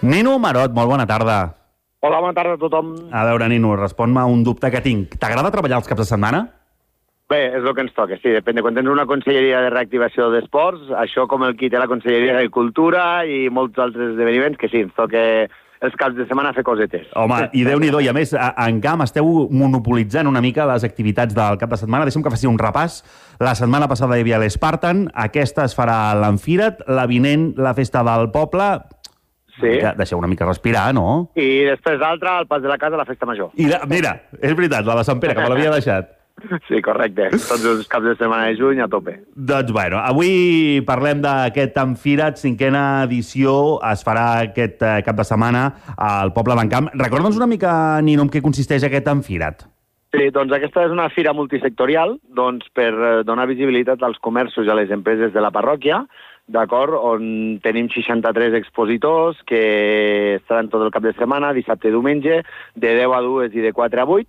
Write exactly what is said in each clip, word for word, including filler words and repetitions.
Nino Marot, molt bona tarda. Hola, bona tarda a tothom. A veure, Nino, respon-me un dubte que tinc. T'agrada treballar els caps de setmana? Bé, és el que ens toca, sí. Depèn de quan tens una conselleria de reactivació d'esports, això com el qui té la conselleria d'agricultura i molts altres esdeveniments, que sí, ens toca els caps de setmana fer cosetes. Home, i Déu-n'hi-do, i a més, a- en camp esteu monopolitzant una mica les activitats del cap de setmana. Deixa'm que faci un repàs. La setmana passada hi havia l'Spartan, aquesta es farà a l'Amfirat, la vinent, la festa del poble. Sí. Ja, deixeu una mica respirar, no? I després l'altra, al pas de la casa, la festa major. I la, mira, és veritat, la de Sant Pere, que me l'havia deixat. Sí, correcte. Tots els caps de setmana de juny a tope. Doncs, bueno, avui parlem d'aquest Amfirat, cinquena edició, es farà aquest eh, cap de setmana al Poble d'en Camp. Recorda'ns una mica, Nino, en què consisteix aquest Amfirat. Sí, doncs aquesta és una fira multisectorial doncs, per eh, donar visibilitat als comerços i a les empreses de la parròquia, d'acord, on tenim seixanta-tres expositors que estaran tot el cap de setmana, dissabte i diumenge, de deu a dues i de quatre a vuit,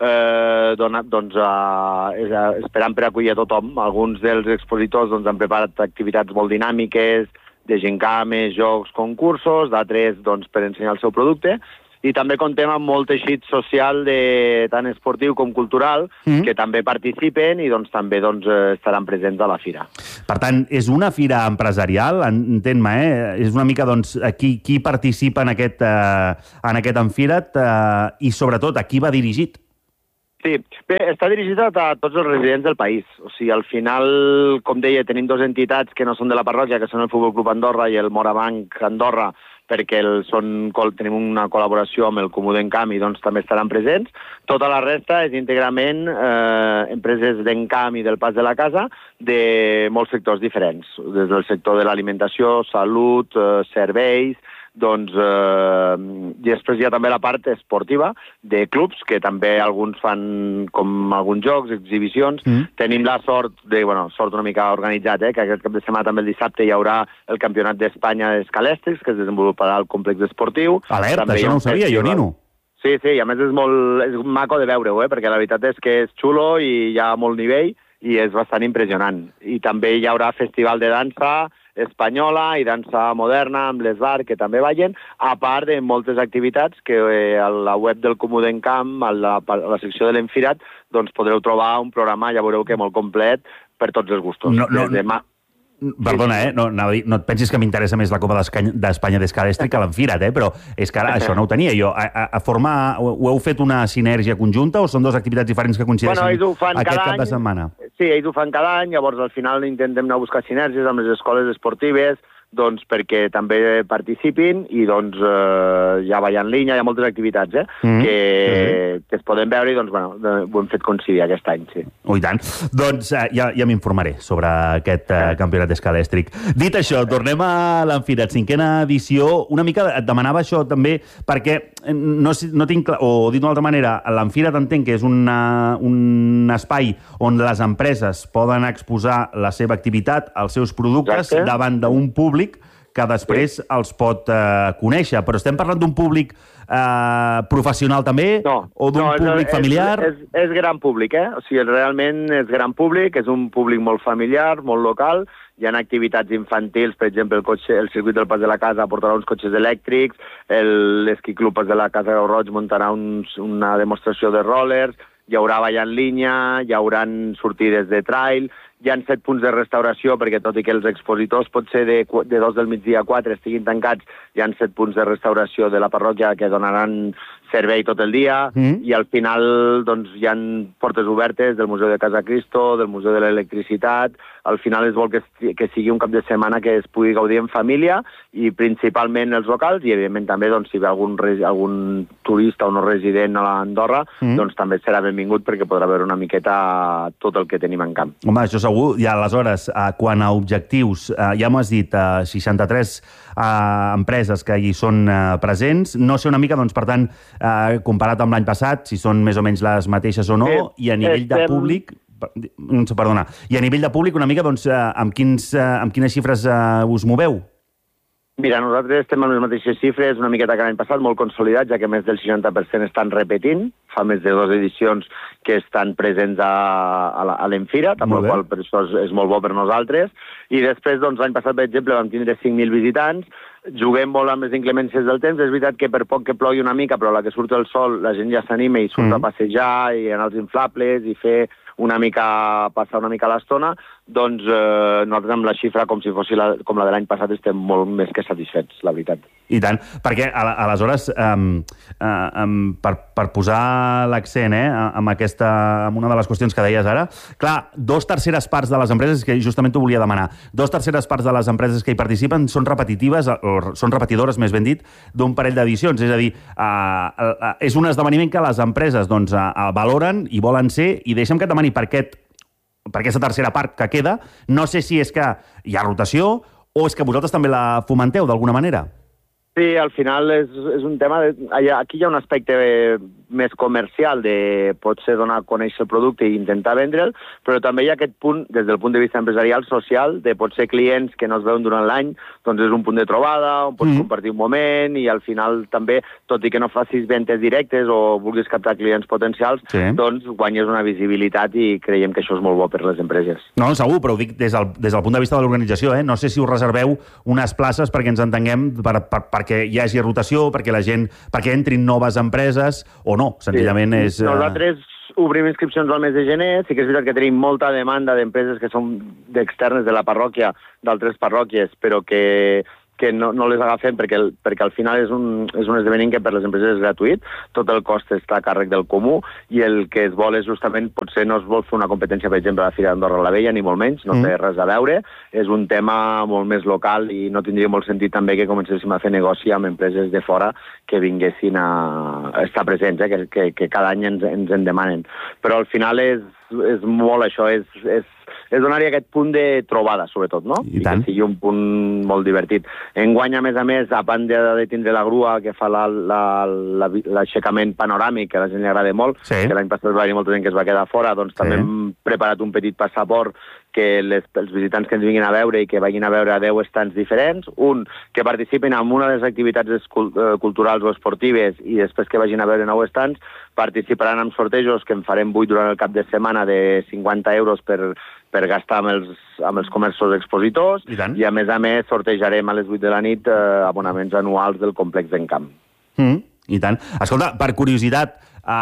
eh, donat, doncs, eh, esperant per acollir a tothom. Alguns dels expositors doncs, han preparat activitats molt dinàmiques, de gincames, jocs, concursos, d'altres doncs, per ensenyar el seu producte, i també contem amb molt teixit social, de, tant esportiu com cultural, mm. que també participen i doncs, també doncs, estaran presents a la fira. Per tant, és una fira empresarial, entén-me, eh? És una mica, doncs, qui, qui participa en aquest, eh, en aquest Amfirat eh, i, sobretot, a qui va dirigit? Sí, bé, està dirigit a tots els residents del país. O sigui, al final, com deia, tenim dues entitats que no són de la parròquia, que són el Futbol Club Andorra i el Morabanc Andorra, perquè el, són, tenim una col·laboració amb el Comú d'Encamp i doncs també estaran presents. Tota la resta és íntegrament eh, empreses d'Encamp i del Pas de la Casa de molts sectors diferents, des del sector de l'alimentació, salut, eh, serveis, doncs, eh, i després hi ha també la part esportiva de clubs, que també alguns fan com alguns jocs, exhibicions. Mm. Tenim la sort, de, bueno, sort una mica organitzat, eh, que aquest cap de setmana també el dissabte hi haurà el Campionat d'Espanya d'Escalèstrics, que es desenvoluparà al complex esportiu. Alerta, també això no ho sabia jo, Nino. Sí, sí, i a més és molt és maco de veure-ho, eh, perquè la veritat és que és xulo i hi ha molt nivell i és bastant impressionant. I també hi haurà festival de dansa espanyola i dansa moderna amb l'Esbar, que també ballen, a part de moltes activitats que eh, a la web del Comú d'Encamp, a la, a la secció de l'Enfirat, doncs podreu trobar un programa, ja veureu que molt complet, per tots els gustos. No, no, Des de ma... Perdona, eh? No, no, no et pensis que m'interessa més la Copa d'Espanya d'Escalèstric que l'Enfirat, eh? Però és que ara això no ho tenia jo. A, a, a formar, ho, ho heu fet una sinergia conjunta o són dues activitats diferents que coincideixen bueno, aquest cap de setmana? Sí, ells ho fan cada any, llavors al final intentem anar a buscar sinergies amb les escoles esportives, doncs perquè també participin i doncs eh, ja va en línia, hi ha moltes activitats eh, mm. que, mm. que es poden veure i doncs bueno, ho hem fet coincidir aquest any, sí. Oh, i tant. Doncs eh, ja, ja m'informaré sobre aquest eh, campionat escalèstric. Dit això, tornem a l'Amfirat, cinquena edició. Una mica et demanava això també perquè no, no tinc clar, o dit d'una altra manera, l'Amfirat entenc que és una, un espai on les empreses poden exposar la seva activitat, els seus productes, exacte, davant d'un públic que després sí. els pot eh, conèixer. Però estem parlant d'un públic eh, professional també? No. O d'un no, públic és, familiar? És, és, és gran públic, eh? O sigui, realment és gran públic, és un públic molt familiar, molt local. Hi ha activitats infantils, per exemple, el, cotxe, el circuit del Pas de la Casa portarà uns cotxes elèctrics, l'esquí club Pas de la Casa Grau Roig muntarà uns, una demostració de rollers, hi haurà ball en línia, hi haurà sortides de trail, hi ha set punts de restauració, perquè tot i que els expositors pot ser de, de dos del migdia a quatre estiguin tancats, hi ha set punts de restauració de la parròquia que donaran servei tot el dia, mm. i al final doncs, hi ha portes obertes del Museu de Casa Cristo, del Museu de l'Electricitat. Al final es vol que, que sigui un cap de setmana que es pugui gaudir en família i principalment els locals i evidentment també doncs, si ve algun, algun turista o no resident a l'Andorra, mm. doncs també serà benvingut perquè podrà veure una miqueta tot el que tenim en camp. Home, això segur. I aleshores, eh, quan a objectius, eh, ja m'ho has dit, eh, seixanta-tres eh, empreses que hi són eh, presents, no sé una mica, doncs, per tant, eh, comparat amb l'any passat, si són més o menys les mateixes o no, eh, i a nivell estem... de públic... Perdona. I a nivell de públic, una mica, doncs, eh, amb, quins, eh, amb quines xifres eh, us moveu? Mira, nosaltres estem amb les mateixes xifres, una miqueta que l'any passat, molt consolidats, ja que més del seixanta per cent estan repetint. Fa més de dues edicions que estan presents a, a l'Enfirat, amb la qual per això és, és molt bo per nosaltres. I després, doncs, l'any passat, per exemple, vam tindre cinc mil visitants, juguem molt amb les inclemències del temps. És veritat que per poc que plogui una mica, però a la que surt el sol, la gent ja s'anima i surt mm. a passejar i anar als inflables i fer una mica, passar una mica l'estona, doncs eh, nosaltres amb la xifra, com si fos la, com la de l'any passat, estem molt més que satisfets, la veritat. I tant, perquè aleshores, um, uh, um, per, per posar l'accent eh, amb, aquesta, amb una de les qüestions que deies ara, clar, dos terceres parts de les empreses, que justament t'ho volia demanar, dos terceres parts de les empreses que hi participen són repetitives, o són repetidores, més ben dit, d'un parell d'edicions. És a dir, uh, uh, és un esdeveniment que les empreses doncs, uh, valoren i volen ser, i deixa'm que et demani per aquest per aquesta tercera part que queda, no sé si és que hi ha rotació o és que vosaltres també la fomenteu d'alguna manera. Sí, al final és, és un tema... De, aquí hi ha un aspecte més comercial de potser donar a conèixer el producte i intentar vendre'l, però també hi ha aquest punt, des del punt de vista empresarial, social, de potser clients que no es veuen durant l'any, doncs és un punt de trobada, on pots mm. compartir un moment i al final també, tot i que no facis ventes directes o vulguis captar clients potencials, sí. doncs guanyes una visibilitat i creiem que això és molt bo per les empreses. No, segur, però ho dic des del, des del punt de vista de l'organització, eh? No sé si us reserveu unes places perquè ens entenguem, per, per, perquè hi hagi rotació, perquè la gent, perquè entrin noves empreses, o no, senzillament sí. és... Nosaltres obrim inscripcions al mes de gener, sí que és veritat que tenim molta demanda d'empreses que són d'externes de la parròquia, d'altres parròquies, però que... que no, no les agafem perquè, el, perquè al final és un, és un esdeveniment que per les empreses és gratuït, tot el cost està a càrrec del comú i el que es vol és justament, potser no es vol fer una competència, per exemple, a la Fira d'Andorra la Vella, ni molt menys, no mm. té res a veure, és un tema molt més local i no tindria molt sentit també que comencéssim a fer negoci amb empreses de fora que vinguessin a estar presents, eh, que, que, que cada any ens, ens en demanen. Però al final és, és molt això, és, és és donar-hi aquest punt de trobada, sobretot, no? I, I que sigui un punt molt divertit. Enguany, a més a més, a banda de tindre la grua que fa l'aixecament panoràmic, que a la gent li agrada molt, sí. que l'any passat va haver molta gent que es va quedar fora, doncs sí. també hem preparat un petit passaport que les, els visitants que ens vinguin a veure i que vagin a veure deu estants diferents, un, que participen en una de les activitats culturals o esportives i després que vagin a veure nou estants, participaran en sortejos que en farem vuit durant el cap de setmana de cinquanta euros per, per gastar amb els, amb els comerços expositors i, i a més a més sortejarem a les vuit de la nit eh, abonaments anuals del complex d'Encamp. Mm, I tant. Escolta, per curiositat,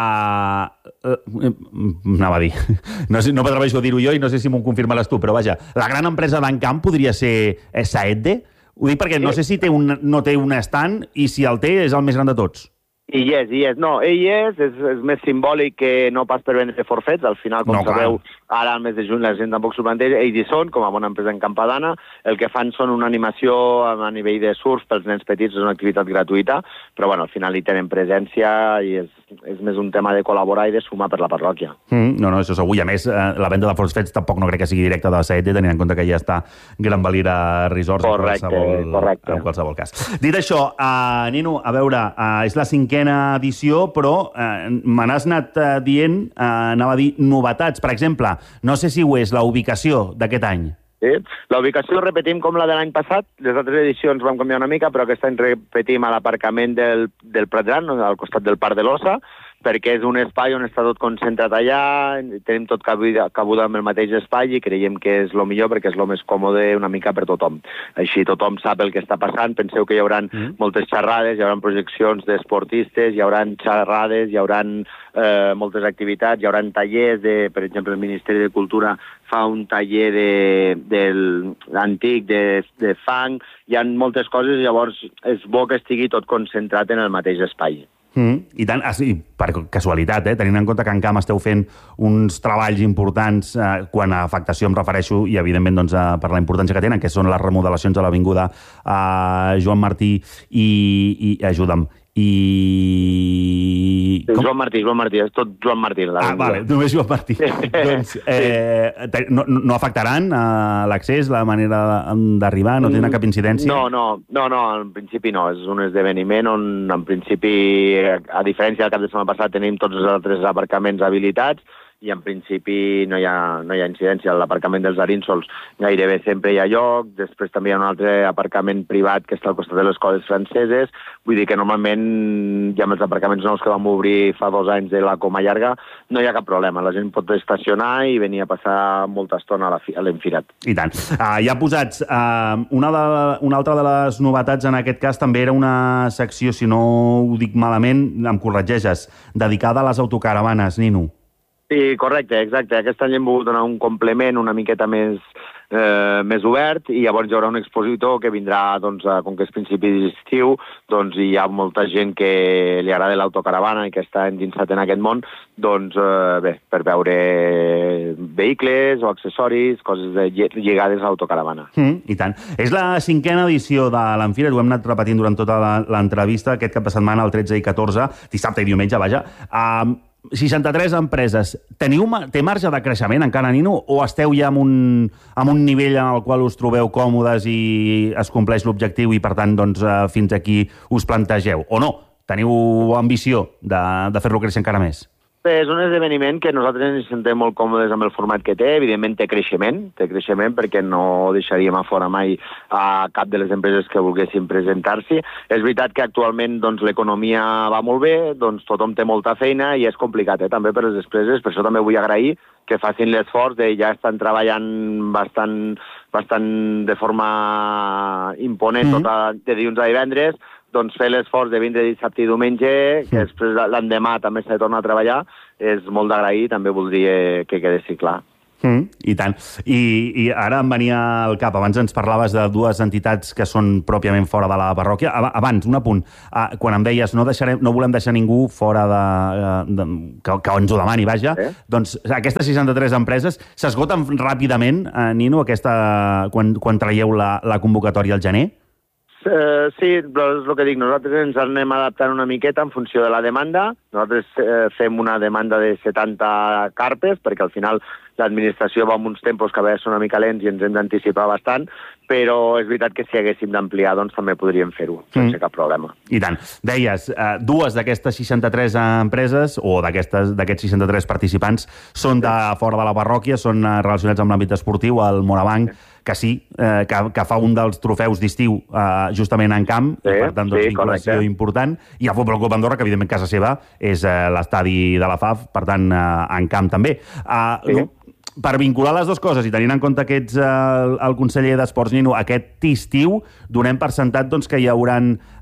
Uh, uh, anava a dir no, sé, no m'atreveixo a dir-ho jo i no sé si m'ho confirmaràs tu, però vaja, la gran empresa d'Encamp podria ser Saedde? Ho dic perquè no sé si té un, no té un estand i si el té és el més gran de tots. I és, i és. No, ell és, és, és més simbòlic que no pas per vendre forfets. Al final, com no, sabeu, ara al mes de juny la gent tampoc s'ho planteja. Ells hi són, com a bona empresa encampadana. El que fan són una animació a nivell de surf pels nens petits, és una activitat gratuïta, però bueno, al final hi tenen presència i és, és més un tema de col·laborar i de sumar per la parròquia. Mm, no, no, això segur. I a més, eh, la venda de forfets tampoc no crec que sigui directa de la Saedde, tenint en compte que ja està Gran Valira Resorts correcte, en, qualsevol, correcte. en qualsevol cas. Dit això, uh, Nino, a veure, uh, és la cinquena edició, però eh, me n'has anat eh, dient, eh, anava a dir, novetats. Per exemple, no sé si ho és la ubicació d'aquest any. Sí. La ubicació repetim com la de l'any passat. Les altres edicions vam canviar una mica, però aquest any repetim a l'aparcament del, del Prat Gran, al costat del Parc de l'Ossa, perquè és un espai on està tot concentrat allà, tenim tot cabuda amb el mateix espai i creiem que és el millor perquè és el més còmode una mica per tothom. Així tothom sap el que està passant, penseu que hi haurà mm. moltes xerrades, hi haurà projeccions d'esportistes, hi haurà xerrades, hi haurà eh, moltes activitats, hi haurà tallers, de, per exemple, el Ministeri de Cultura fa un taller de, del antic de, de fang, hi ha moltes coses, llavors és bo que estigui tot concentrat en el mateix espai. Mm, I tant, ah, sí, per casualitat, eh, tenint en compte que en Camp esteu fent uns treballs importants eh, quan a afectació em refereixo i evidentment doncs, eh, per la importància que tenen, que són les remodelacions de l'Avinguda eh, Joan Martí i, i ajuda'm, i... Sí, Joan Martí, Joan Martí, és tot Joan Martí. Ah, vale, només Joan Martí. doncs, eh, no, no afectaran eh, l'accés, la manera d'arribar, no tenen cap incidència? No, no, no, no, en principi no. És un esdeveniment on, en principi, a diferència del cap de setmana passat, tenim tots els altres aparcaments habilitats i en principi no hi ha, no hi ha incidència. A l'aparcament dels Arínsols gairebé sempre hi ha lloc, després també hi ha un altre aparcament privat que està al costat de les escoles franceses, vull dir que normalment ja amb els aparcaments nous que vam obrir fa dos anys de la Coma Llarga no hi ha cap problema, la gent pot estacionar i venir a passar molta estona a l'Enfirat. I tant. Uh, ja posats, uh, una, de, una altra de les novetats en aquest cas també era una secció, si no ho dic malament, em corregeixes, dedicada a les autocaravanes, Nino. Sí, correcte, exacte. Aquest any hem volgut donar un complement una miqueta més, eh, més obert i llavors hi haurà un expositor que vindrà, doncs, com que és principi d'estiu, doncs hi ha molta gent que li agrada l'autocaravana i que està endinsat en aquest món, doncs, eh, bé, per veure vehicles o accessoris, coses de, lligades a l'autocaravana. Mm, I tant. És la cinquena edició de l'Enfirat, ho hem anat repetint durant tota l'entrevista, aquest cap de setmana, el tretze i catorze, dissabte i diumenge, vaja. Uh, seixanta-tres empreses. Teniu, té marge de creixement encara, Nino, o esteu ja en un, en un nivell en el qual us trobeu còmodes i es compleix l'objectiu i, per tant, doncs, fins aquí us plantegeu? O no? Teniu ambició de, de fer-lo créixer encara més? Bé, és un esdeveniment que nosaltres ens sentem molt còmodes amb el format que té. Evidentment té creixement, té creixement perquè no deixaríem a fora mai a cap de les empreses que volguessin presentar-s'hi. És veritat que actualment doncs, l'economia va molt bé, doncs tothom té molta feina i és complicat eh, també per les empreses. Per això també vull agrair que facin l'esforç de ja estan treballant bastant, bastant de forma imponent mm-hmm. tota, de dilluns a divendres, doncs fer l'esforç de vindre dissabte i diumenge, que després l'endemà també s'ha de tornar a treballar, és molt d'agrair, també voldria que quedessi clar. Mm, I tant. I, I ara em venia al cap, abans ens parlaves de dues entitats que són pròpiament fora de la parròquia. Abans, un apunt, uh, quan em deies no, deixarem, no volem deixar ningú fora de... de que, que ens ho demani, vaja, eh? Doncs aquestes seixanta-tres empreses s'esgoten ràpidament, uh, Nino, aquesta, quan, quan traieu la, la convocatòria al gener? Uh, sí, però és el que dic, nosaltres ens anem adaptant una miqueta en funció de la demanda. Nosaltres uh, fem una demanda de setanta carpes, perquè al final l'administració va amb uns tempos que a vegades són una mica lents i ens hem d'anticipar bastant, però és veritat que si haguéssim d'ampliar doncs també podríem fer-ho, sense mm. cap problema. I tant. Deies, eh, dues d'aquestes seixanta-tres empreses, o d'aquests seixanta-tres participants, són de fora de la parròquia, són eh, relacionats amb l'àmbit esportiu, el Morabanc, que sí, eh, que, que fa un dels trofeus d'estiu eh, justament en camp, sí, i per tant, doncs, sí, vinculació correcte. important, i el Futbol Club Andorra, que evidentment casa seva és eh, l'estadi de la F A F, per tant, eh, en camp també. Eh, sí. Per vincular les dues coses i tenint en compte que ets el, el conseller d'Esports, Nino, aquest estiu donem per sentat doncs, que hi haurà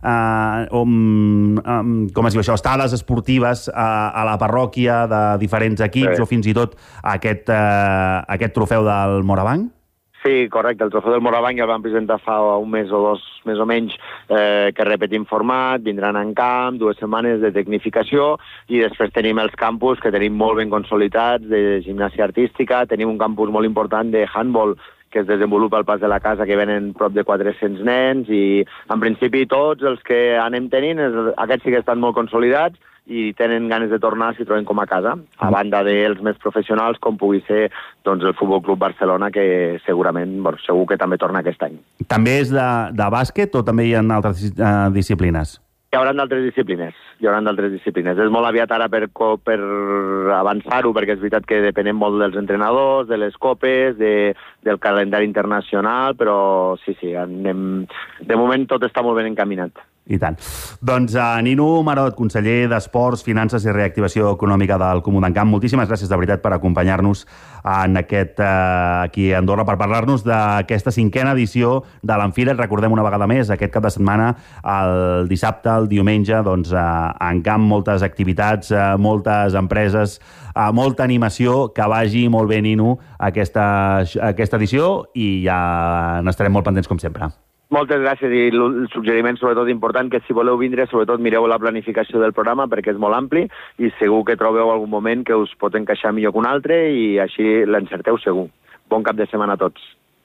eh, um, um, com es diu això, estades esportives a, a la parròquia de diferents equips sí. o fins i tot aquest, eh, aquest trofeu del Morabanc? Sí, correcte. El trofeu del Morabanc ja el vam presentar fa un mes o dos, més o menys, eh, que repetim format, vindran en camp, dues setmanes de tecnificació, i després tenim els campus que tenim molt ben consolidats de gimnàsia artística, tenim un campus molt important de handball que es desenvolupa al Pas de la Casa, que venen prop de quatre-cents nens, i en principi tots els que anem tenint, aquests sí que estan molt consolidats, i tenen ganes de tornar si troben com a casa, a banda dels més professionals, com pugui ser doncs, el Futbol Club Barcelona, que segurament, bueno, segur que també torna aquest any. També és de, de bàsquet o també hi ha altres uh, disciplines? Hi haurà d'altres disciplines, hi haurà d'altres disciplines. És molt aviat ara per, per avançar-ho, perquè és veritat que depenem molt dels entrenadors, de les copes, de, del calendari internacional, però sí, sí, anem... de moment tot està molt ben encaminat. I tant. Doncs uh, Nino Marot, conseller d'Esports, Finances i Reactivació Econòmica del Comú d'Encamp, moltíssimes gràcies de veritat per acompanyar-nos en aquest, uh, aquí a Andorra per parlar-nos d'aquesta cinquena edició de l'Enfirat. Recordem una vegada més, aquest cap de setmana, el dissabte, el diumenge, doncs uh, en camp moltes activitats, uh, moltes empreses, uh, molta animació, que vagi molt bé, Nino, aquesta, aquesta edició, i ja n'estarem molt pendents com sempre. Moltes gràcies, i el suggeriment sobretot important que si voleu vindre, sobretot mireu la planificació del programa perquè és molt ampli i segur que trobeu algun moment que us pot encaixar millor que un altre i així l'encerteu segur. Bon cap de setmana a tots.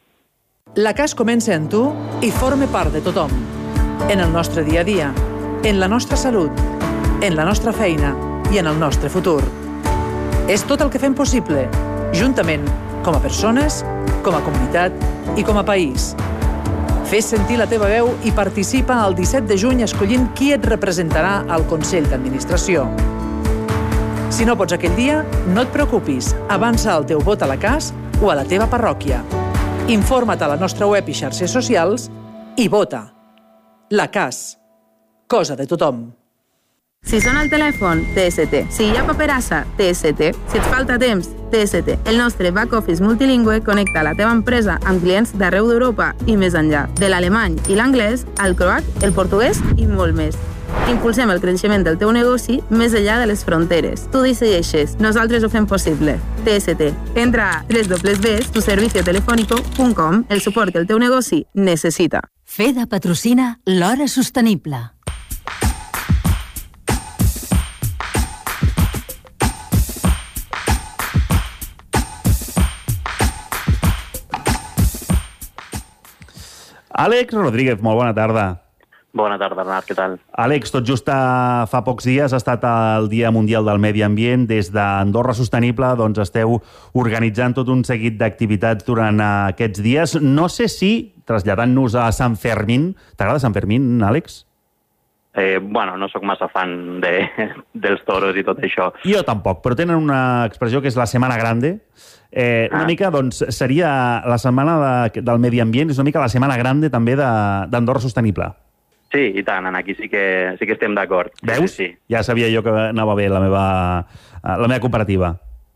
La C A S comença en tu i forma part de tothom. En el nostre dia a dia, en la nostra salut, en la nostra feina i en el nostre futur. És tot el que fem possible, juntament, com a persones, com a comunitat i com a país. Fes sentir la teva veu i participa el disset de juny escollint qui et representarà al Consell d'Administració. Si no pots aquell dia, no et preocupis. Avança el teu vot a la C A S o a la teva parròquia. Informa't a la nostra web i xarxes socials i vota. La C A S. Cosa de tothom. Si sona el telèfon, T S T. Si hi ha paperassa, T S T. Si et falta temps, T S T. El nostre back-office multilingüe connecta la teva empresa amb clients d'arreu d'Europa i més enllà. De l'alemany i l'anglès, al croat, el portuguès i molt més. Impulsem el creixement del teu negoci més enllà de les fronteres. Tu decideixes, nosaltres ho fem possible. T S T. Entra a doble u doble u doble u punt tu servicio telefónico punt com, el suport que el teu negoci necessita. FEDA patrocina l'Hora Sostenible. Àlex Rodríguez, molt bona tarda. Bona tarda, Bernat, què tal? Àlex, tot just fa pocs dies ha estat el Dia Mundial del Medi Ambient. Des d'Andorra Sostenible doncs, esteu organitzant tot un seguit d'activitats durant aquests dies. No sé si, traslladant-nos a Sant Fermín... T'agrada Sant Fermín, Àlex? Eh, bueno, no sóc massa fan de, dels toros i tot això. Jo tampoc, però tenen una expressió que és la Setmana Grande. Eh, una ah. mica, doncs, seria la Setmana de, del Medi Ambient, és una mica la Setmana Grande també d'Andorra Sostenible. Sí, i tant, aquí sí que, sí que estem d'acord. Veus? Sí, sí. Ja sabia jo que anava bé la meva, la meva comparativa.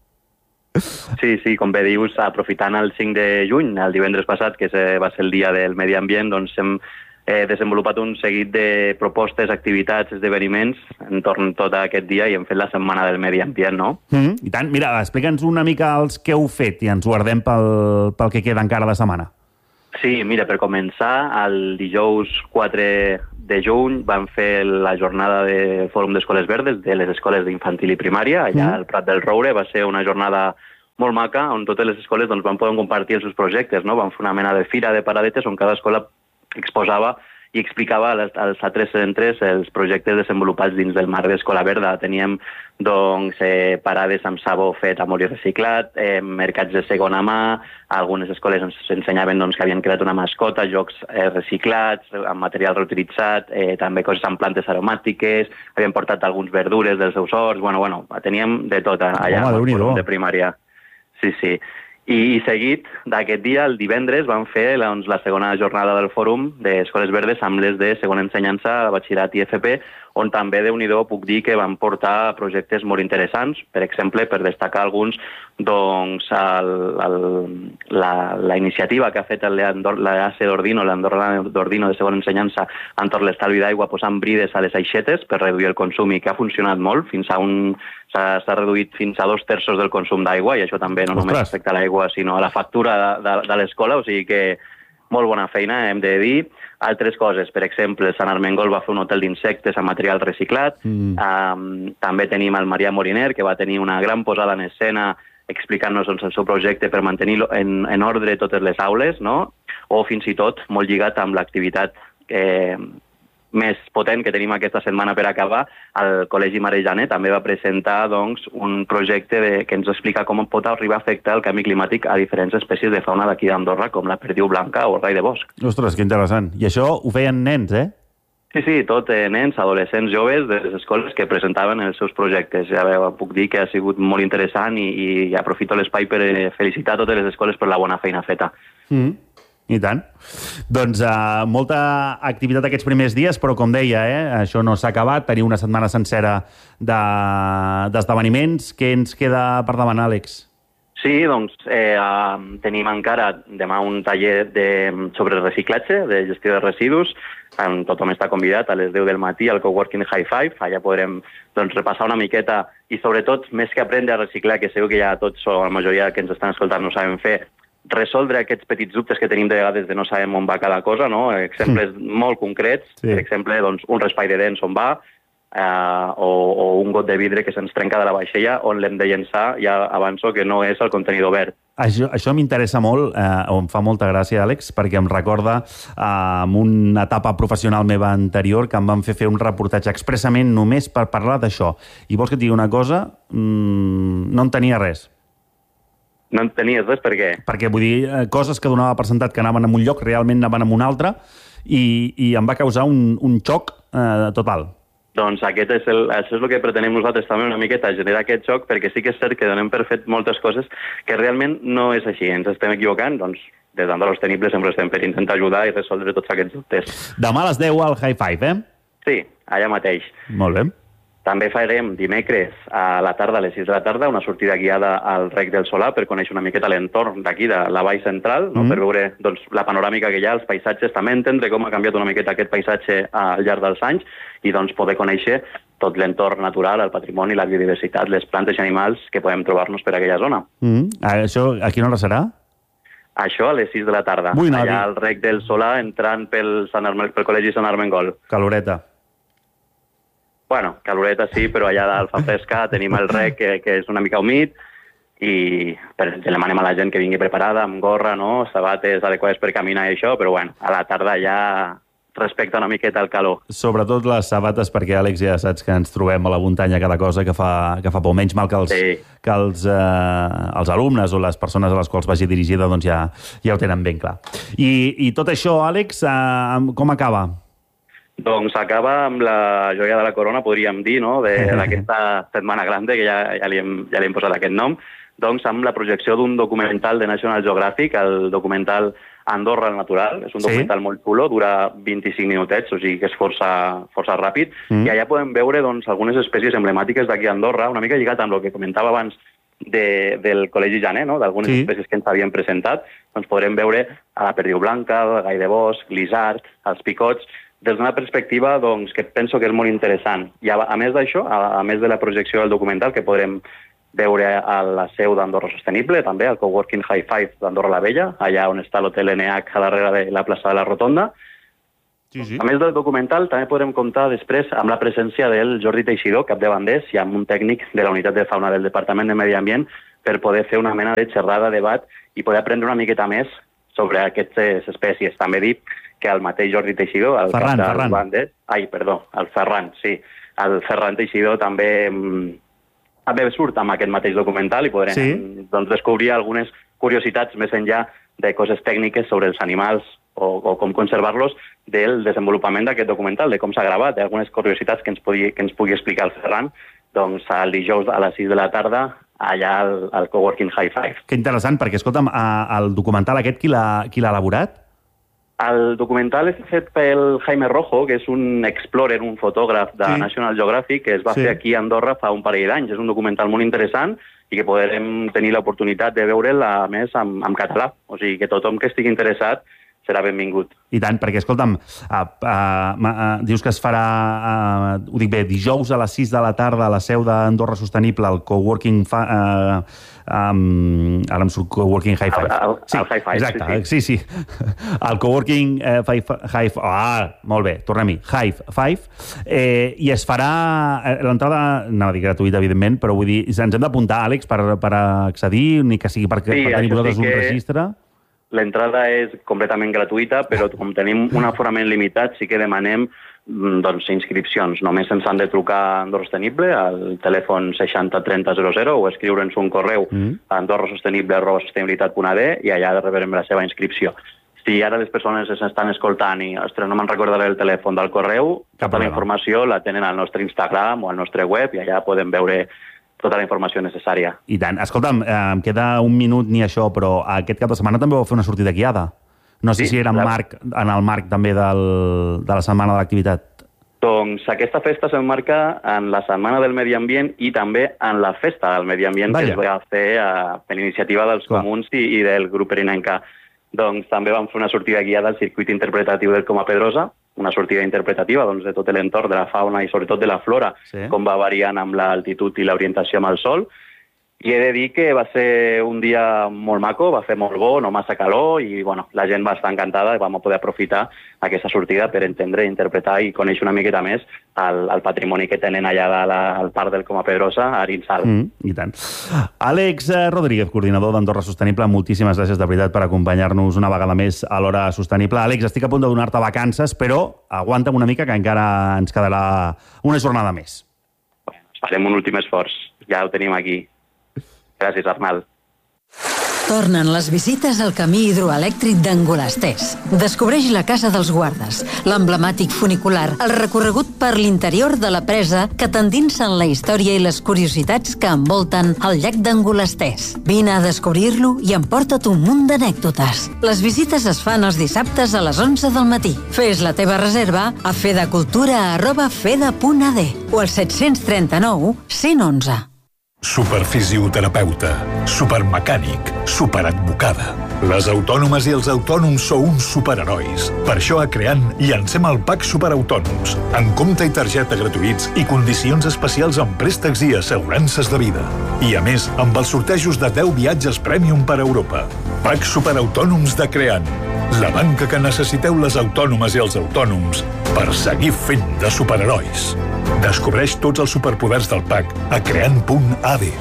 Sí, sí, com bé dius, aprofitant el cinc de juny, el divendres passat, que va ser el dia del Medi Ambient, doncs hem eh, desenvolupat un seguit de propostes, activitats, esdeveniments entorn tot aquest dia i hem fet la Setmana del Medi Ambient, no? Mm, I tant. Mira, explica'ns una mica els que heu fet i ens guardem pel, pel que queda encara de setmana. Sí, mira, per començar, el dijous quatre de juny vam fer la jornada de Fòrum d'Escoles Verdes de les escoles d'infantil i primària, allà mm. al Prat del Roure. Va ser una jornada molt maca, on totes les escoles doncs, van poder compartir els seus projectes, no? Vam fer una mena de fira de paradetes on cada escola exposava i explicava als, als altres centres els projectes desenvolupats dins del marc d'Escola Verda. Teníem doncs, eh, parades amb sabó fet amb oli reciclat, eh, mercats de segona mà, algunes escoles ens ensenyaven doncs, que havien creat una mascota, jocs eh, reciclats, amb material reutilitzat, eh, també coses amb plantes aromàtiques, havien portat alguns verdures dels seus horts, bueno, bueno, teníem de tot allà al Fòrum de primària. Sí, sí. I seguit d'aquest dia, el divendres, vam fer doncs, la segona jornada del Fòrum d'Escoles Verdes amb les de segona ensenyança, batxillerat i F P, on també, déu-n'hi-do, puc dir que van portar projectes molt interessants. Per exemple, per destacar alguns, doncs, el, el, la, la iniciativa que ha fet l'A C d'Ordino, l'Andorra d'Ordino de segona ensenyança, entorn l'estalvi d'aigua, posant brides a les aixetes per reduir el consum i que ha funcionat molt, fins a un... s'ha reduït fins a dos terços del consum d'aigua i això també no només afecta l'aigua sinó a la factura de, de, de l'escola, o sigui que molt bona feina, hem de dir. Altres coses, per exemple, Sant Armengol va fer un hotel d'insectes amb material reciclat, mm. um, també tenim el Marià Moriner, que va tenir una gran posada en escena explicant-nos doncs, el seu projecte per mantenir en, en ordre totes les aules, no? O fins i tot, molt lligat amb l'activitat eh, més potent que tenim aquesta setmana per acabar, el Col·legi Marejaner també va presentar doncs, un projecte de, que ens explica com pot arribar a afectar el canvi climàtic a diferents espècies de fauna d'aquí d'Andorra, com la perdiu blanca o el rai de bosc. Ostres, que interessant. I això ho feien nens, eh? Sí, sí, tot eh, nens, adolescents, joves de les escoles que presentaven els seus projectes. Ja veu, puc dir que ha sigut molt interessant i, i aprofito l'espai per felicitar totes les escoles per la bona feina feta. Mm. I tant. Doncs uh, molta activitat aquests primers dies, però com deia, eh, això no s'ha acabat. Teniu una setmana sencera d'esdeveniments. De, Què ens queda per demanar, Àlex? Sí, doncs eh, uh, tenim encara demà un taller de, sobre reciclatge, de gestió de residus. Um, tothom està convidat a les deu del matí al Coworking High Five. Allà podrem doncs, repassar una miqueta i, sobretot, més que aprendre a reciclar, que segur que ja tots o la majoria que ens estan escoltant no saben fer, resoldre aquests petits dubtes que tenim de vegades de no sabem on va cada cosa, no? Exemples mm. molt concrets, sí. Per exemple, doncs, un raspall de dents on va, eh, o, o un got de vidre que se'ns trenca de la vaixella, on l'hem de llençar, ja avanço que no és el contenidor verd. Això, això m'interessa molt, eh, o em fa molta gràcia, Àlex, perquè em recorda eh, amb una etapa professional meva anterior que em van fer fer un reportatge expressament només per parlar d'això. I vols que et digui una cosa? Mm, no en tenia res. No en tenies res, per què? Perquè, vull dir, coses que donava per sentat que anaven a un lloc, realment anaven a un altre, i, i em va causar un, un xoc eh, total. Doncs aquest és el, això és el que pretenem nosaltres també una miqueta, generar aquest xoc, perquè sí que és cert que donem per fet moltes coses que realment no és així, ens estem equivocant, doncs des d'Andorra Sostenible sempre estem per intentar ajudar i resoldre tots aquests dubtes. Demà a les deu al High Five, eh? Sí, allà mateix. Molt bé. També farem dimecres a la tarda, a les sis de la tarda, una sortida guiada al Rec del Solà per conèixer una miqueta l'entorn d'aquí, de la Vall Central, no? Mm. per veure doncs, la panoràmica que hi ha, els paisatges, també entendre com ha canviat una miqueta aquest paisatge al llarg dels anys i doncs, poder conèixer tot l'entorn natural, el patrimoni, la biodiversitat, les plantes i animals que podem trobar-nos per aquella zona. Mm. Això a quina hora serà? Això a les sis de la tarda, Vull allà al Rec del Solà, entrant pel, Sant Arme... pel Col·legi Sant Armengol. Caloreta. Bueno, caloreta sí, però allà dalt fa fresca, tenim el rec, que, que és una mica humit, i per, demanem a la gent que vingui preparada, amb gorra, no? Sabates adequades per caminar i això, però bueno, a la tarda ja respecta una miqueta el calor. Sobretot les sabates, perquè, Àlex, ja saps que ens trobem a la muntanya cada cosa que fa, que fa por. Menys mal que els, sí. que els, eh, els alumnes o les persones a les quals vagi dirigida doncs ja, ja ho tenen ben clar. I, i tot això, Àlex, eh, com acaba? Doncs acaba amb la joia de la corona, podríem dir, no?, d'aquesta setmana grande, que ja, ja, li hem, ja li hem posat aquest nom, doncs amb la projecció d'un documental de National Geographic, el documental Andorra al natural. És un documental sí? molt xulo, dura vint-i-cinc minutets, o sigui que és força, força ràpid, mm. i allà podem veure doncs, algunes espècies emblemàtiques d'aquí a Andorra, una mica lligat amb el que comentava abans de, del Col·legi Janer, no?, d'algunes sí. espècies que ens havien presentat. Doncs podrem veure a la perdiu blanca, el gai de bosc, l'isard, els picots, des d'una perspectiva doncs, que penso que és molt interessant. I a, a més d'això, a, a més de la projecció del documental, que podrem veure a la seu d'Andorra Sostenible, també al Coworking High Five d'Andorra la Vella, allà on està l'hotel N H a darrere de la plaça de la Rotonda. Sí, sí. A més del documental, també podrem comptar després amb la presència del Jordi Teixidor, cap de banders, i amb un tècnic de la Unitat de Fauna del Departament de Medi Ambient per poder fer una mena de xerrada, debat i poder aprendre una miqueta més sobre aquestes espècies. També dir que el mateix Jordi Teixidor, el Ferran, cap del Ferran. Banders... Ai, perdó, el Ferran, sí. El Ferran Teixidor també, també surt amb aquest mateix documental i podrem sí? doncs, descobrir algunes curiositats més enllà de coses tècniques sobre els animals o, o com conservar-los del desenvolupament d'aquest documental, de com s'ha gravat, algunes curiositats que ens, pugui, que ens pugui explicar el Ferran, doncs el dijous a les sis de la tarda allà al, al Coworking High Five. Que interessant, perquè, escolta'm, el documental aquest qui l'ha elaborat? El documental és fet pel Jaime Rojo, que és un explorer, un fotògraf de sí. National Geographic, que es va sí. fer aquí a Andorra fa un parell d'anys. És un documental molt interessant i que podrem tenir l'oportunitat de veure'l, a més, en, en català. O sigui, que tothom que estigui interessat serà benvingut. I tant, perquè, escolta'm, uh, uh, uh, dius que es farà, uh, ho dic bé, dijous a les sis de la tarda a la seu d'Andorra Sostenible, al Coworking... Fa, uh, um, ara em surt Coworking High Five. El, el, sí, el High Five, exacte, sí, sí. sí, sí. El Coworking uh, Five... High, ah, molt bé, tornem-hi. High Five. Eh, I es farà... L'entrada, no a dir gratuïta, evidentment, però vull dir, ens hem d'apuntar, Àlex, per, per accedir, ni que sigui per, sí, per tenir vosaltres sí que... un registre... L'entrada és completament gratuïta, però com tenim un aforament limitat, sí que demanem doncs, inscripcions. Només ens han de trucar a Andorra Sostenible al telèfon seixanta trenta zero zero o escriure'ns un correu mm. a andorrasostenible arroba sostenibilitat punt a d i allà rebrem la seva inscripció. Si ara les persones s'estan escoltant i, ostres, no me'n recordaré el telèfon del correu, tota la informació la tenen al nostre Instagram o al nostre web i allà podem veure tota la informació necessària. I tant. Escolta'm, eh, em queda un minut ni això, però aquest cap de setmana també vau fer una sortida guiada. No sé sí, si era en, marc, en el marc també del, de la Setmana de l'Activitat. Doncs aquesta festa s'emmarca en la Setmana del Medi Ambient i també en la Festa del Medi Ambient Vaya. que es va fer eh, per iniciativa dels Clar. comuns i, i del grup Erinenca. Doncs també vam fer una sortida guiada al circuit interpretatiu del Coma Pedrosa, una sortida interpretativa doncs, de tot l'entorn de la fauna i sobretot de la flora, sí. com va variant amb l'altitud i l'orientació amb el sol. I he de dir que va ser un dia molt maco, va fer molt bo, no massa calor, i bueno, la gent va estar encantada i vam poder aprofitar aquesta sortida per entendre, interpretar i conèixer una miqueta més el, el patrimoni que tenen allà de la, al parc del Coma Pedrosa, a Arinsal. Mm, I tant. Àlex Rodríguez, coordinador d'Andorra Sostenible, moltíssimes gràcies de veritat per acompanyar-nos una vegada més a l'Hora Sostenible. Àlex, estic a punt de donar-te vacances, però aguanta'm una mica que encara ens quedarà una jornada més. Bueno, farem un últim esforç, ja ho tenim aquí. Gràcies, Arnal. Tornen les visites al camí hidroelèctric d'Angolastès. Descobreix la Casa dels Guardes, l'emblemàtic funicular, el recorregut per l'interior de la presa que t'endinsa en la història i les curiositats que envolten el llac d'Angolastès. Vine a descobrir-lo i emporta't un munt d'anècdotes. Les visites es fan els dissabtes a les onze del matí. Fes la teva reserva a fedacultura arroba feda punt a d o al set tres nou, cent onze. Superfisioterapeuta, supermecànic, superadvocada. Les autònomes i els autònoms sou uns superherois. Per això a Creant llancem el Pack Superautònoms, amb compte i targeta gratuïts i condicions especials en préstecs i assegurances de vida. I a més, amb els sortejos de deu viatges Premium per Europa. Pack Superautònoms de Creant, la banca que necessiteu les autònomes i els autònoms per seguir fent de superherois. Descobreix tots els superpoders del P A C a creant punt a d.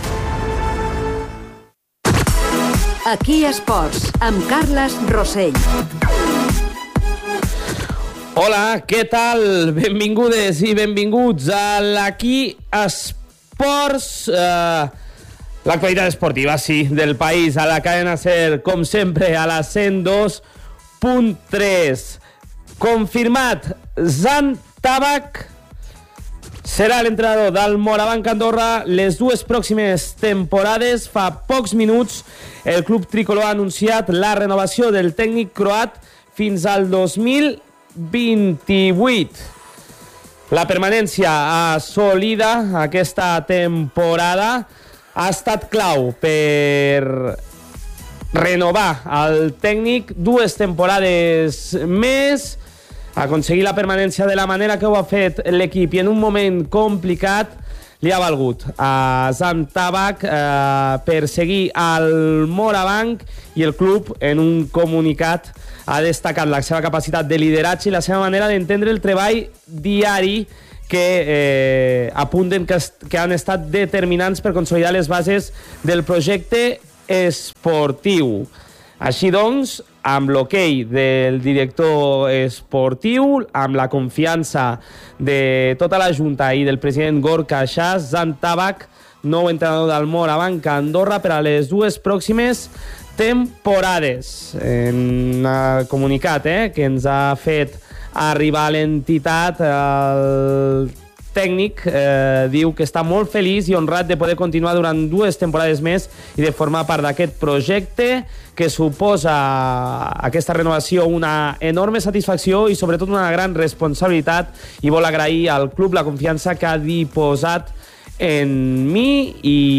Aquí Esports, amb Carles Rossell. Hola, què tal? Benvingudes i benvinguts a l'Aquí Esports, eh, l'actualitat esportiva, sí, del país, a la cadena SER, com sempre, a la cent dos punt tres. Confirmat, Zan Tabak serà l'entrenador del Morabanc Andorra les dues pròximes temporades. Fa pocs minuts el club tricolor ha anunciat la renovació del tècnic croat fins al dos mil vint-i-vuit. La permanència assolida aquesta temporada ha estat clau per renovar el tècnic dues temporades més, aconseguir la permanència de la manera que ho ha fet l'equip i en un moment complicat li ha valgut a Zan Tabak eh, per seguir al Morabanc, i el club en un comunicat ha destacat la seva capacitat de lideratge i la seva manera d'entendre el treball diari que eh, apunten que, que han estat determinants per consolidar les bases del projecte esportiu. Així doncs, amb l'hoquei del director esportiu, amb la confiança de tota la Junta i del president Gorka Shas, Zan Tabak, nou entrenador del Morabanc Andorra per a les dues pròximes temporades. En el comunicat eh, que ens ha fet arribar a l'entitat, el tècnic eh, diu que està molt feliç i honrat de poder continuar durant dues temporades més i de formar part d'aquest projecte, que suposa aquesta renovació una enorme satisfacció i sobretot una gran responsabilitat, i vol agrair al club la confiança que ha diposat en mi,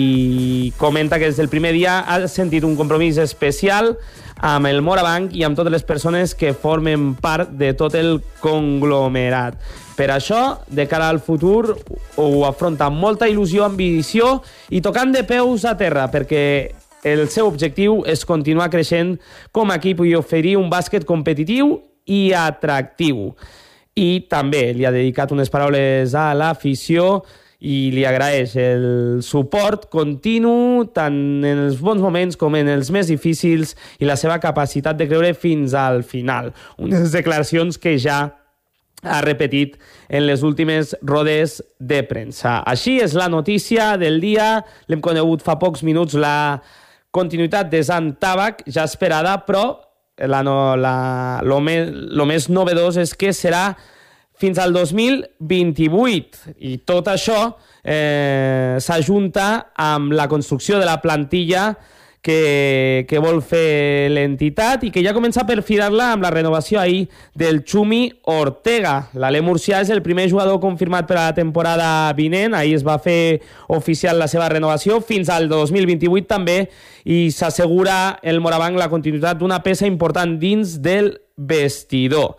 i comenta que des del primer dia ha sentit un compromís especial amb el Morabanc i amb totes les persones que formen part de tot el conglomerat. Per això, de cara al futur, ho afronta amb molta il·lusió, ambició i tocant de peus a terra, perquè el seu objectiu és continuar creixent com a equip i oferir un bàsquet competitiu i atractiu. I també li ha dedicat unes paraules a l'afició i li agraeix el suport continu tant en els bons moments com en els més difícils i la seva capacitat de creure fins al final. Unes declaracions que ja ha repetit en les últimes rodes de premsa. Així és la notícia del dia. L'hem conegut fa pocs minuts, la continuïtat de Zan Tabak, ja esperada, però la, la, lo, me, lo més novedós és que serà fins al dos mil vint-i-vuit, i tot això eh, s'ajunta amb la construcció de la plantilla que, que vol fer l'entitat i que ja comença a perfilar-la amb la renovació ahir del Chumi Ortega. L'Alé Murcià és el primer jugador confirmat per a la temporada vinent. Ahir es va fer oficial la seva renovació fins al dos mil vint-i-vuit també, i s'assegura el Morabanc la continuïtat d'una peça important dins del vestidor.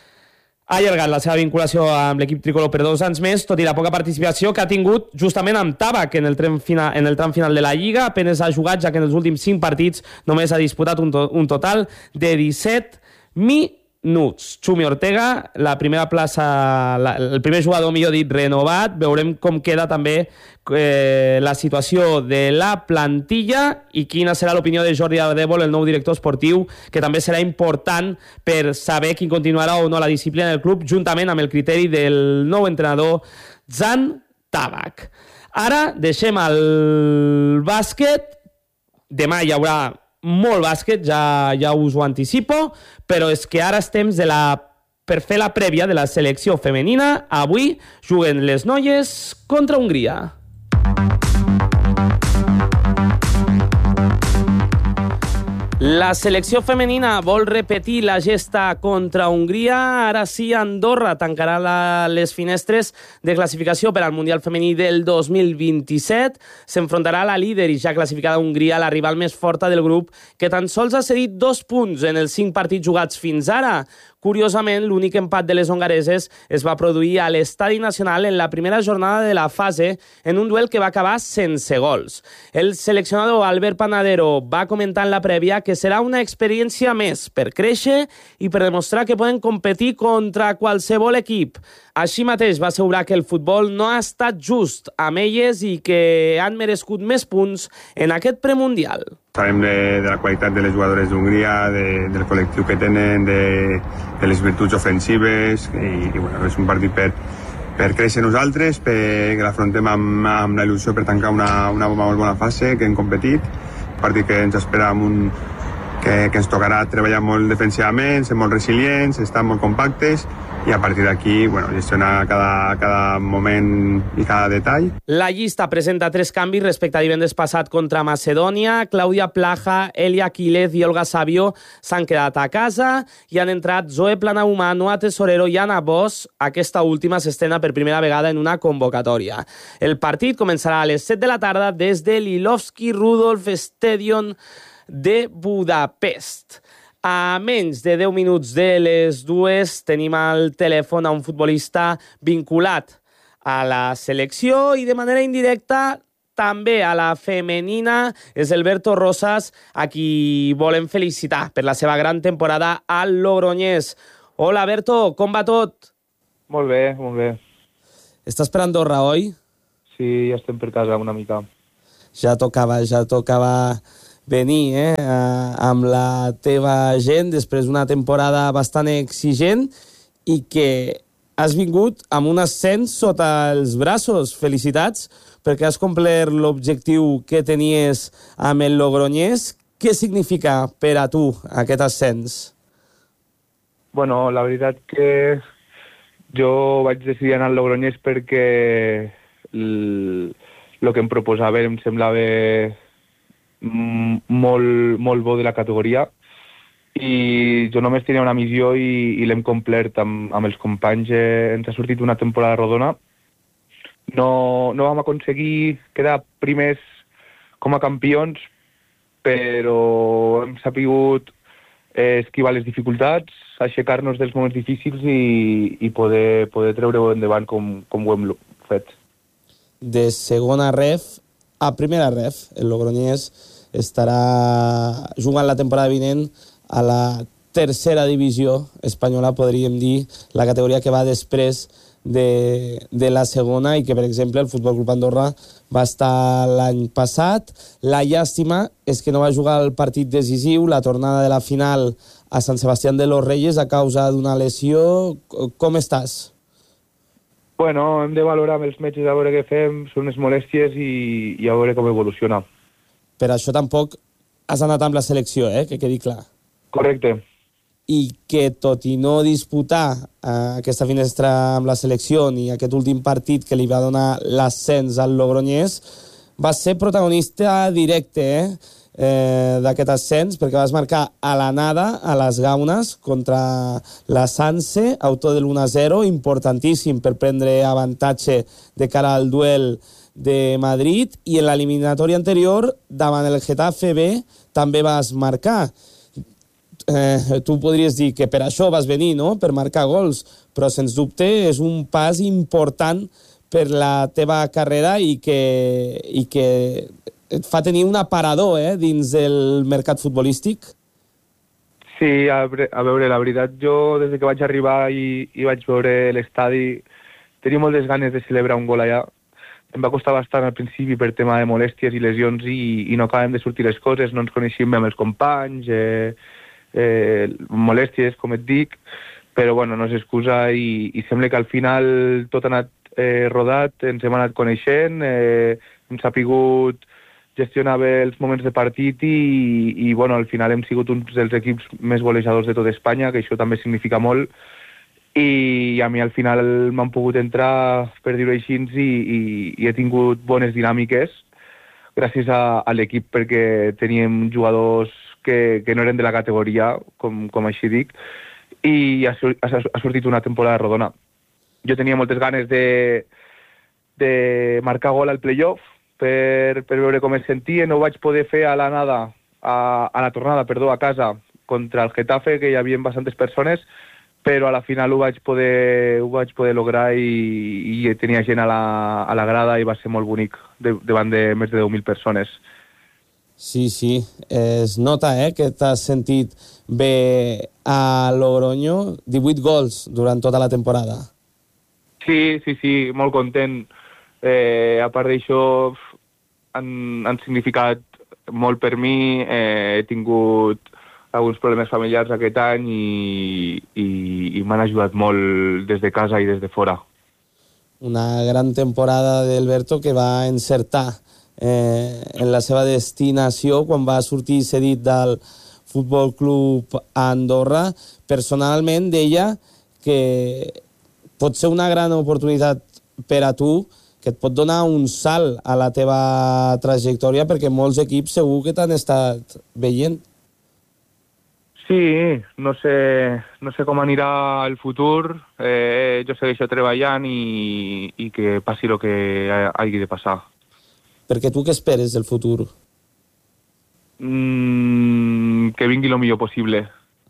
Ha allargat la seva vinculació amb l'equip tricolor per dos anys més, tot i la poca participació que ha tingut justament amb Tabak en el tram final, en el tram final de la Lliga. Apenas ha jugat, ja que en els últims cinc partits només ha disputat un, to un total de disset minuts. Chumi Ortega, la primera plaça, la, el primer jugador, millor dit, renovat. Veurem com queda també eh, la situació de la plantilla i quina serà l'opinió de Jordi Ardèvol, el nou director esportiu, que també serà important per saber qui continuarà o no la disciplina del club, juntament amb el criteri del nou entrenador Zan Tabak. Ara deixem el bàsquet. Demà hi haurà molt bàsquet, ja, ja us ho anticipo, però és que ara és temps de la, per fer la prèvia de la selecció femenina. Avui juguen les noies contra Hongria. La selecció femenina vol repetir la gesta contra Hongria. Ara sí, Andorra tancarà la, les finestres de classificació per al Mundial Femení del dos mil vint-i-set. S'enfrontarà a la líder i ja classificada Hongria, la rival més forta del grup, que tan sols ha cedit dos punts en els cinc partits jugats fins ara. Curiosament, l'únic empat de les hongareses es va produir a l'Estadi Nacional en la primera jornada de la fase, en un duel que va acabar sense gols. El seleccionador Albert Panadero va comentar en la prèvia que serà una experiència més per créixer i per demostrar que poden competir contra qualsevol equip. Així mateix va assegurar que el futbol no ha estat just amb elles i que han merescut més punts en aquest premundial. Sabem de, de la qualitat de les jugadores d'Hongria, de, del col·lectiu que tenen, de, de les virtuts ofensives i, i bueno, és un partit per, per créixer nosaltres, perquè l'afrontem amb, amb la il·lusió per tancar una, una molt bona fase que hem competit, un partit que ens espera amb un, que, que ens tocarà treballar molt defensivament, ser molt resilients, estar molt compactes i a partir d'aquí, bueno, gestionar cada, cada moment i cada detall. La llista presenta tres canvis respecte a divendres passat contra Macedònia. Clàudia Plaja, Elia Quílez i Olga Sabio s'han quedat a casa i han entrat Zoe Planahumà, Noa Tesorero i Anna Bosch. Aquesta última s'estrena per primera vegada en una convocatòria. El partit començarà a les set de la tarda des de l'Ilovski Rudolf Stadion de Budapest. A menys de deu minuts de les dues tenim al telèfon a un futbolista vinculat a la selecció i de manera indirecta també a la femenina. És Alberto Rosas, a qui volem felicitar per la seva gran temporada al Logroñés. Hola, Alberto, com va tot? Molt bé, molt bé. Estàs per Andorra, oi? Sí, ja estem per casa una mica. Ja tocava, ja tocava venir eh, amb la teva gent després d'una temporada bastant exigent i que has vingut amb un ascens sota els braços. Felicitats, perquè has complert l'objectiu que tenies amb el Logroñés. Què significa per a tu aquest ascens? Bueno, la veritat que jo vaig decidir anar al Logroñés perquè el, el que em proposava em semblava molt, molt bo de la categoria i jo només tenia una missió i, i l'hem complert amb, amb els companys. Eh, ens ha sortit una temporada rodona. No, no vam aconseguir quedar primers com a campions, però hem sapigut eh, esquivar les dificultats, aixecar-nos dels moments difícils i, i poder, poder treure-ho endavant com, com ho hem fet. De segona ref a primera ref, el Logroñés estarà jugant la temporada vinent a la tercera divisió espanyola, podríem dir, la categoria que va després de, de la segona i que, per exemple, el Futbol Club Andorra va estar l'any passat. La llàstima és que no va jugar el partit decisiu, la tornada de la final a Sant Sebastián de los Reyes a causa d'una lesió. Com estàs? Bueno, hem de valorar amb els metges a veure què fem, són unes molèsties i, i a veure com evoluciona. Per això tampoc has anat amb la selecció, eh? Que quedi clar. Correcte. I que tot i no disputar eh, aquesta finestra amb la selecció ni aquest últim partit que li va donar l'ascens al Logroñés, va ser protagonista directe, eh? Eh, d'aquest ascens, perquè vas marcar a la nada, a les Gaunes, contra la Sanse, autor de l'u a zero, importantíssim per prendre avantatge de cara al duel de Madrid, i en l'eliminatòria anterior, davant el Getafe B, també vas marcar. Eh, tu podries dir que per això vas venir, no?, per marcar gols, però sens dubte és un pas important per la teva carrera i que, i que et fa tenir un aparador eh, dins del mercat futbolístic? Sí, a, a veure, la veritat, jo des que vaig arribar i, i vaig veure l'estadi tenia moltes ganes de celebrar un gol allà. Em va costar bastant al principi per tema de molèsties i lesions i, i no acabem de sortir les coses, no ens coneixíem amb els companys, eh, eh, molèsties, com et dic, però bueno, no és excusa i, i sembla que al final tot ha anat eh, rodat, ens hem anat coneixent, eh, hem sapigut gestionar bé els moments de partit i, i bueno, al final hem sigut uns dels equips més golejadors de tot Espanya, que això també significa molt, i a mi al final m'han pogut entrar, per dir-ho així, i, i, i he tingut bones dinàmiques gràcies a, a l'equip, perquè teníem jugadors que, que no eren de la categoria, com, com així dic, i ha, ha, ha sortit una temporada rodona. Jo tenia moltes ganes de, de marcar gol al playoff, per, per veure com es sentia. No ho vaig poder fer a l'anada, a, a la tornada, perdó, a casa, contra el Getafe, que hi havia bastantes persones, però a la final ho vaig poder, ho vaig poder lograr i, i tenia gent a la, a la grada i va ser molt bonic, de, davant de més de deu mil persones. Sí, sí, es nota eh, que t'has sentit bé a Logroño, divuit gols durant tota la temporada. Sí, sí, sí, molt content. Eh, a part d'això, han, han significat molt per mi. Eh, he tingut alguns problemes familiars aquest any i, i, i m'han ajudat molt des de casa i des de fora. Una gran temporada d'Alberto que va encertar eh, en la seva destinació quan va sortir cedit del Futbol Club Andorra. Personalment deia que pot ser una gran oportunitat per a tu, que et pot donar un salt a la teva trajectòria, perquè molts equips segur que t'han estat veient. Sí, no sé, no sé com anirà el futur. Eh, jo segueixo treballant i, i que passi el que hagi de passar. Perquè tu què esperes del futur? Mm, que vingui el millor possible.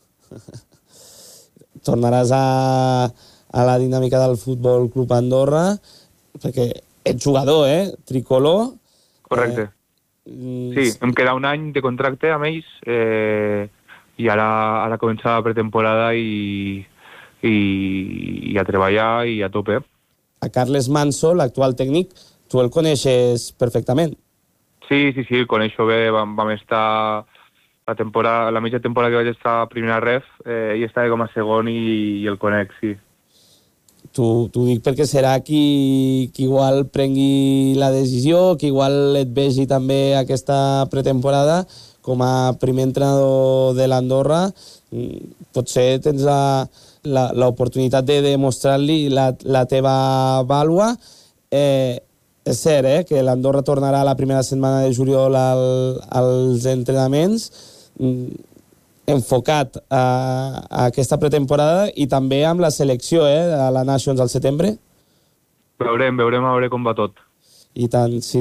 Tornaràs a, a la dinàmica del Futbol Club Andorra, perquè ets jugador, eh? Tricolor. Correcte. Eh, sí, em queda un any de contracte amb ells eh, i ara, ara comença la pretemporada i, i, i a treballar i a tope. A Carles Manso, l'actual tècnic, tu el coneixes perfectament. Sí, sí, sí, el coneixo bé. Vam, vam estar la, temporada, la mitja temporada que vaig estar a primera ref eh, i estava com a segon i, i el conec, sí. T'ho dic perquè serà qui, qui igual prengui la decisió, qui igual et vegi també aquesta pretemporada com a primer entrenador de l'Andorra. Potser tens l'oportunitat de demostrar-li la, la teva vàlua. Eh, és cert eh, que l'Andorra tornarà la primera setmana de juliol al, als entrenaments, enfocat a, a aquesta pretemporada i també amb la selecció eh, a la Nations al setembre. Veurem, veurem a veure com va tot. I tant, sí.